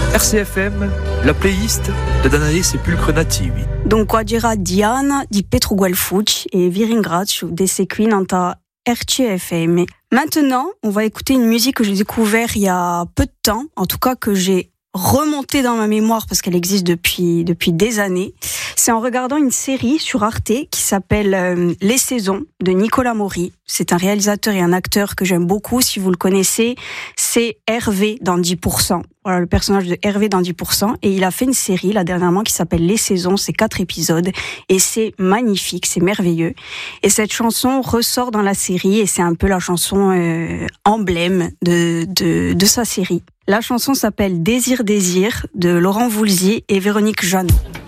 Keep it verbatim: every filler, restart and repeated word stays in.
R C F M, la playlist de Danae Sepulcre Nativi. Dunque oggi era Diana di Petru Guelfucci e vi ringrazio di seguire nanta R C F M. Maintenant, on va écouter une musique que j'ai découverte il y a peu de temps, en tout cas que j'ai remontée dans ma mémoire parce qu'elle existe depuis, depuis des années. C'est en regardant une série sur Arte qui s'appelle euh, Les Saisons de Nicolas Maury. C'est un réalisateur et un acteur que j'aime beaucoup. Si vous le connaissez, c'est Hervé dans dix pour cent. Voilà, le personnage de Hervé dans dix pour cent. Et il a fait une série, là, dernièrement, qui s'appelle Les Saisons. C'est quatre épisodes. Et c'est magnifique, c'est merveilleux. Et cette chanson ressort dans la série et c'est un peu la chanson euh, emblème de, de, de sa série. La chanson s'appelle Désir, Désir de Laurent Voulzy et Véronique Jeannot.